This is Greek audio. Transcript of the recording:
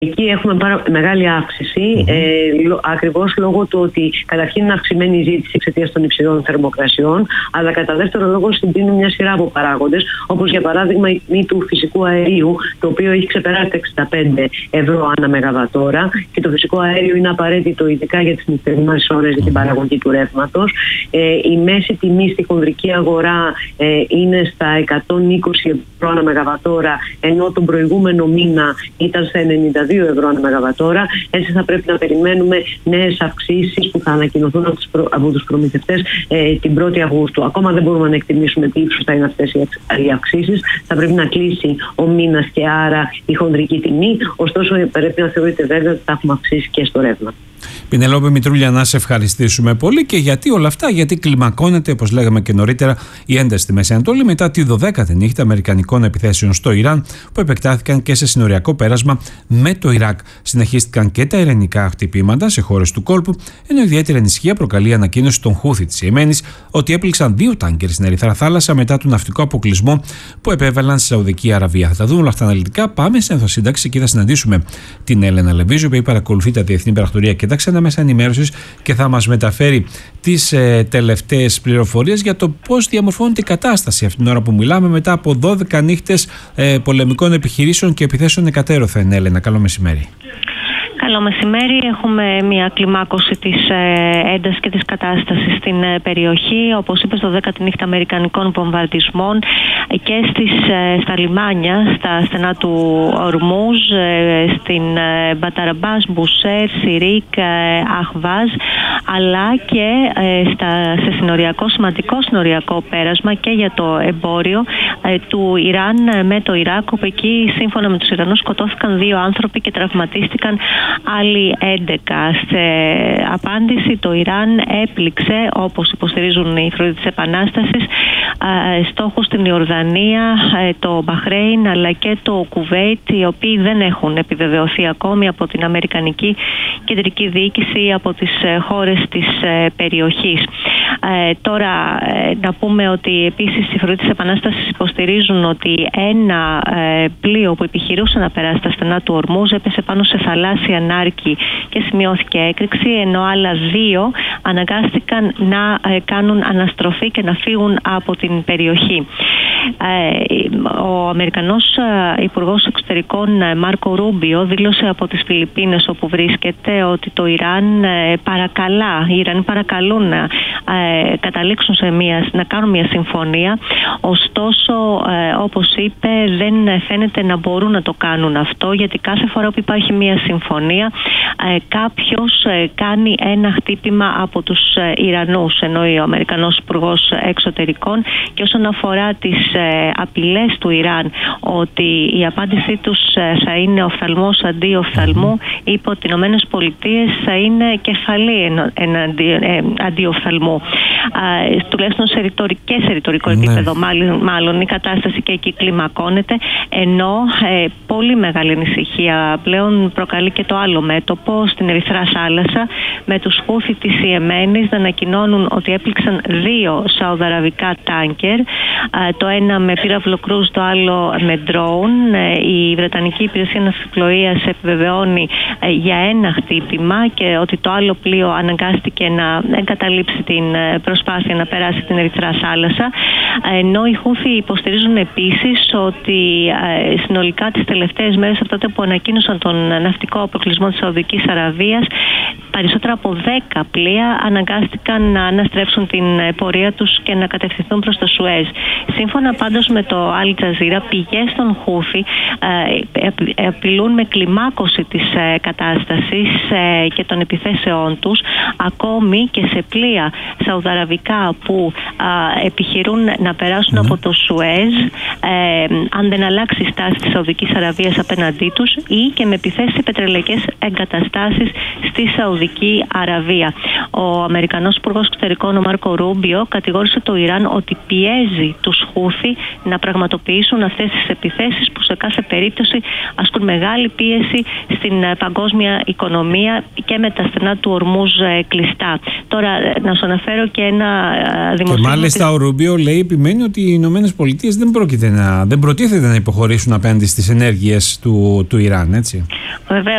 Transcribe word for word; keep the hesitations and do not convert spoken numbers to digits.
Εκεί έχουμε πάρα μεγάλη αύξηση, mm-hmm. ε, λο, ακριβώς λόγω του ότι καταρχήν είναι αυξημένη η ζήτηση εξαιτίας των υψηλών θερμοκρασιών, αλλά κατά δεύτερο λόγο συντείνουν μια σειρά από παράγοντες, όπως για παράδειγμα η τιμή του φυσικού αερίου, το οποίο έχει ξεπεράσει τα εξήντα πέντε ευρώ ανά μεγαβατόρα, και το φυσικό αέριο είναι απαραίτητο ειδικά για τις νυχτερινές ώρες mm-hmm. για την παραγωγή του ρεύματος. Ε, η μέση τιμή στη χονδρική αγορά ε, είναι στα εκατόν είκοσι ευρώ ανά μεγαβατόρα, ενώ τον προηγούμενο μήνα ήταν στα ενενήντα δύο ευρώ ανά μεγαβατόρα. Έτσι θα πρέπει να περιμένουμε νέες αυξήσεις που θα ανακοινωθούν από τους, προ... από τους προμηθευτές ε, την πρώτη Αυγούστου. Ακόμα δεν μπορούμε να εκτιμήσουμε τι ύψος θα είναι αυτές οι αυξήσεις. Θα πρέπει να κλείσει ο μήνας και άρα η χονδρική τιμή. Ωστόσο, πρέπει να θεωρείται βέβαια ότι θα έχουμε αυξήσει και στο ρεύμα. Πινελόπη Μητρούλια, να σε ευχαριστήσουμε πολύ. Και γιατί όλα αυτά? Γιατί κλιμακώνεται, όπως λέγαμε και νωρίτερα, η ένταση στη Μέση Ανατολή μετά τη δωδέκατη νύχτα αμερικανικών επιθέσεων στο Ιράν, που επεκτάθηκαν και σε συνοριακό πέρασμα με το Ιράκ. Συνεχίστηκαν και τα ειρηνικά χτυπήματα σε χώρες του κόλπου, ενώ ιδιαίτερη ανησυχία προκαλεί η ανακοίνωση των Χούθι της Ιεμένης ότι έπληξαν δύο τάνκερ στην Ερυθρά Θάλασσα μετά τον ναυτικό αποκλεισμό που επέβαλαν στη Σαουδική Αραβία. Θα τα δούμε όλα αυτά αναλυτικά. Πάμε στην ενθοσύνταξη και θα συναντήσουμε την Έλενα Λεβίζου, που παρακολουθεί τα διεθνή υπερακτορία και τα ξένα μέσα ενημέρωσης και θα μας μεταφέρει τις ε, τελευταίες πληροφορίες για το πώς διαμορφώνεται η κατάσταση αυτήν την ώρα που μιλάμε, μετά από δώδεκα νύχτες ε, πολεμικών επιχειρήσεων και επιθέσεων εκατέρωθεν. Έλενα, καλό μεσημέρι. Καλό μεσημέρι. Έχουμε μια κλιμάκωση της έντασης και της κατάστασης στην περιοχή. Όπως είπες, το δέκατη νύχτα αμερικανικών βομβαρδισμών και στις, στα λιμάνια, στα στενά του Ορμούζ, στην Μπαταραμπάς, Μπουσέρ, Σιρίκ, Αχβάζ, αλλά και στα, σε συνοριακό, σημαντικό συνοριακό πέρασμα και για το εμπόριο του Ιράν με το Ιράκ, όπου εκεί σύμφωνα με τους Ιρανούς σκοτώθηκαν δύο άνθρωποι και τραυματίστηκαν άλλοι έντεκα. Σε απάντηση, το Ιράν έπληξε, όπως υποστηρίζουν οι Φρουροί της Επανάστασης, στόχους στην Ιορδανία, το Μπαχρέιν αλλά και το Κουβέιτ, οι οποίοι δεν έχουν επιβεβαιωθεί ακόμη από την Αμερικανική Κεντρική Διοίκηση ή από τις χώρες της περιοχής. Ε, τώρα ε, να πούμε ότι επίσης οι Φρουροί της Επανάστασης υποστηρίζουν ότι ένα ε, πλοίο που επιχειρούσε να περάσει στα στενά του Ορμούζ έπεσε πάνω σε θαλάσσια νάρκη και σημειώθηκε έκρηξη, ενώ άλλα δύο αναγκάστηκαν να ε, κάνουν αναστροφή και να φύγουν από την περιοχή. Ε, ο Αμερικανός Υπουργός Εξωτερικών Μάρκο Ρούμπιο δήλωσε από τις Φιλιππίνες, όπου βρίσκεται, ότι το Ιράν ε, παρακαλά, οι Ιρανοί παρακαλούν να ε, καταλήξουν σε μια, να κάνουν μια συμφωνία. Ωστόσο, ε, όπως είπε, δεν φαίνεται να μπορούν να το κάνουν αυτό, γιατί κάθε φορά που υπάρχει μια συμφωνία ε, κάποιος ε, κάνει ένα χτύπημα από τους ε, Ιρανούς, εννοεί ο Αμερικανός Υπουργός Εξωτερικών. Και όσον αφορά τις ε, απειλές του Ιράν ότι η απάντησή τους ε, θα είναι οφθαλμός αντί οφθαλμού, είπε ότι οι Ηνωμένες Πολιτείες θα είναι κεφαλή εναντί, ε, αντί οφθαλμού. Ε, τουλάχιστον σε, ρητορι, και σε ρητορικό ναι. επίπεδο μάλλον, μάλλον η κατάσταση και εκεί κλιμακώνεται, ενώ ε, πολύ μεγάλη ανησυχία πλέον προκαλεί και το άλλο μέτωπο στην Ερυθρά Θάλασσα, με τους Χούθι της Ιεμένης να ανακοινώνουν ότι έπληξαν δύο σαουδαραβικά τάνκερ, το ένα με πύραυλο κρούζ, το άλλο με ντρόουν. Η Βρετανική Υπηρεσία Ναυσιπλοείας επιβεβαιώνει για ένα χτύπημα και ότι το άλλο πλοίο αναγκάστηκε να εγκαταλείψει την προσπάθεια να περάσει την Ερυθρά Θάλασσα, ενώ οι Χούθι υποστηρίζουν επίσης ότι συνολικά τις τελευταίες μέρες, από τότε που ανακοίνωσαν τον ναυτικό αποκλεισμό της Σαουδικής Αραβίας, περισσότερα από δέκα πλοία αναγκάστηκαν να αναστρέψουν την πορεία τους και να κατευθυνθούν προς το Σουέζ. Σύμφωνα πάντως με το Al Jazeera, πηγές των Χούθι ε, απειλούν με κλιμάκωση της ε, κατάστασης ε, και των επιθέσεών τους, ακόμη και σε πλοία σαουδαραβικά που ε, επιχειρούν να περάσουν mm. από το Σουέζ, ε, αν δεν αλλάξει η στάση της Σαουδικής Αραβίας απέναντί τους, ή και με επιθέσεις σε πετρελαϊκές εγκαταστάσεις στη Σαουδική Αραβία. Ο Αμερικανός Υπουργός Εξωτερικών, ο Μάρκο Ρούμπιο, κατηγόρησε το Ιράν ότι πιέζει τους Χούθι να πραγματοποιήσουν αυτές τις επιθέσεις, που σε κάθε περίπτωση ασκούν μεγάλη πίεση στην παγκόσμια οικονομία και με τα στενά του Ορμούζ κλειστά. Τώρα, να σου αναφέρω και ένα δημοσίευμα. Και μάλιστα της... ο Ρούμπιο λέει, επιμένει ότι οι Ηνωμένες Πολιτείες δεν, δεν προτίθεται να υποχωρήσουν απέναντι στις ενέργειες του, του Ιράν, έτσι. Βεβαίως.